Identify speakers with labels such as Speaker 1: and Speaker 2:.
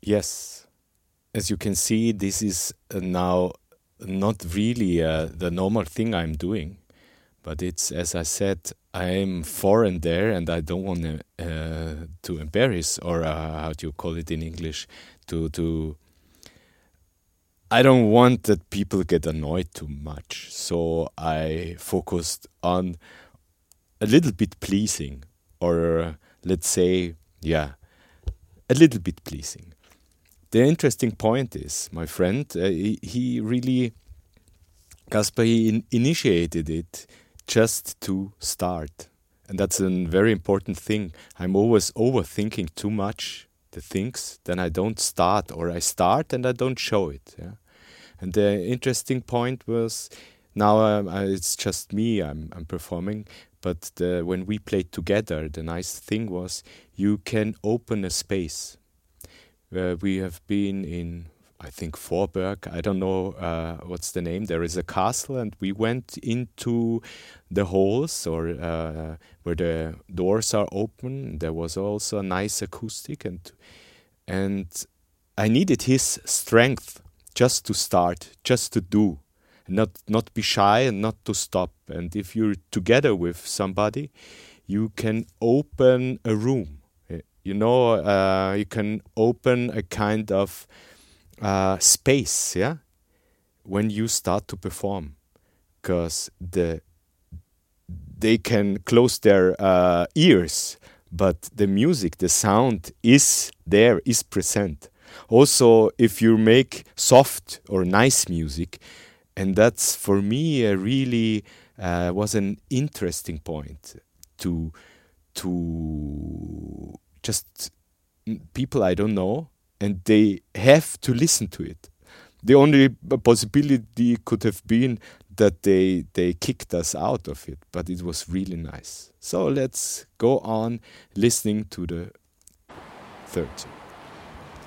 Speaker 1: Yes, as you can see, this is now not really the normal thing I'm doing, but it's, as I said, I'm foreign there, and I don't want to embarrass, or how do you call it in English, to I don't want that people get annoyed too much. So I focused on a little bit pleasing, or let's say, yeah, a little bit pleasing. The interesting point is, my friend, he really, Caspar, initiated it just to start. And that's a very important thing. I'm always overthinking too much the things, then I don't start, or I start and I don't show it. Yeah? And the interesting point was, now it's just me, I'm performing, but when we played together, the nice thing was you can open a space. We have been in, I think, Vorberg. I don't know what's the name. There is a castle, and we went into the halls, or where the doors are open. There was also a nice acoustic, and I needed his strength just to start, just to do, not be shy and not to stop. And if you're together with somebody, you can open a room. You can open a kind of space, yeah, when you start to perform, because they can close their ears, but the music, the sound is there, is present. Also, if you make soft or nice music, and that's for me a really was an interesting point to just people I don't know, and they have to listen to it. The only possibility could have been that they kicked us out of it, but it was really nice. So let's go on listening to the third song.